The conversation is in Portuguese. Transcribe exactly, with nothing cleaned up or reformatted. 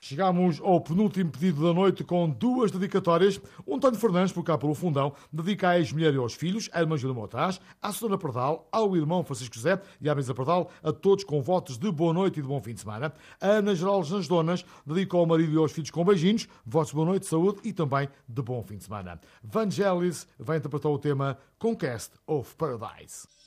Chegámos ao penúltimo pedido da noite com duas dedicatórias. O António Fernandes, por cá pelo Fundão, dedica à ex-mulher e aos filhos, à irmã Júlia Motraz, à Susana Pardal, ao irmão Francisco José e à Brisa Pardal, a todos com votos de boa noite e de bom fim de semana. A Ana Geraldes nas Donas dedica ao marido e aos filhos com beijinhos, votos de boa noite, saúde e também de bom fim de semana. Vangelis vai interpretar o tema Conquest of Paradise.